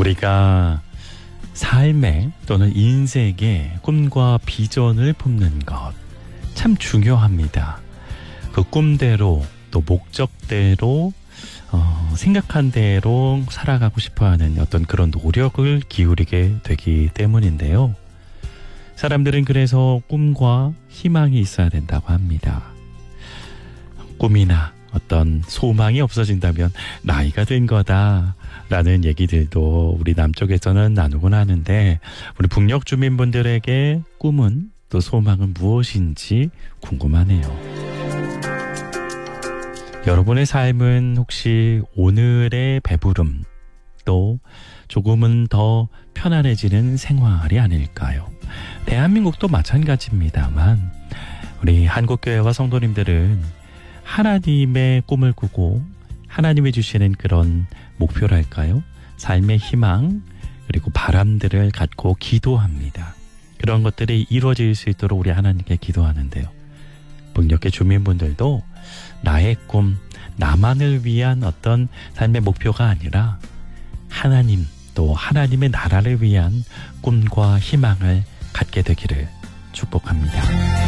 우리가 삶에 또는 인생에 꿈과 비전을 품는 것 참 중요합니다. 그 꿈대로 또 목적대로 생각한 대로 살아가고 싶어하는 어떤 그런 노력을 기울이게 되기 때문인데요. 사람들은 그래서 꿈과 희망이 있어야 된다고 합니다. 꿈이나 어떤 소망이 없어진다면 나이가 든 거다라는 얘기들도 우리 남쪽에서는 나누곤 하는데, 우리 북녘 주민분들에게 꿈은 또 소망은 무엇인지 궁금하네요. 여러분의 삶은 혹시 오늘의 배부름 또 조금은 더 편안해지는 생활이 아닐까요? 대한민국도 마찬가지입니다만 우리 한국교회와 성도님들은 하나님의 꿈을 꾸고 하나님이 주시는 그런 목표랄까요? 삶의 희망 그리고 바람들을 갖고 기도합니다. 그런 것들이 이루어질 수 있도록 우리 하나님께 기도하는데요. 북녘의 주민분들도 나의 꿈, 나만을 위한 어떤 삶의 목표가 아니라 하나님 또 하나님의 나라를 위한 꿈과 희망을 갖게 되기를 축복합니다.